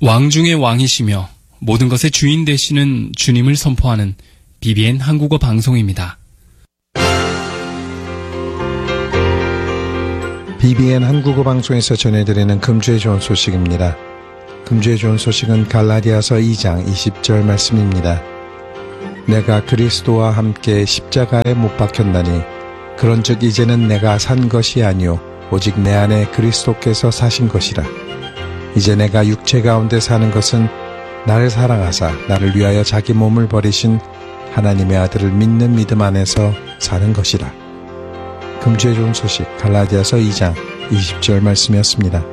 왕 중의 왕이시며 모든 것의 주인 되시는 주님을 선포하는 BBN 한국어 방송입니다. BBN 한국어 방송에서 전해드리는 금주의 좋은 소식입니다. 금주의 좋은 소식은 갈라디아서 2장 20절 말씀입니다. 내가 그리스도와 함께 십자가에 못 박혔나니 그런즉 이제는 내가 산 것이 아니요 오직 내 안에 그리스도께서 사신 것이라. 이제 내가 육체 가운데 사는 것은 나를 사랑하사 나를 위하여 자기 몸을 버리신 하나님의 아들을 믿는 믿음 안에서 사는 것이라. 금주의 좋은 소식 갈라디아서 2장 20절 말씀이었습니다.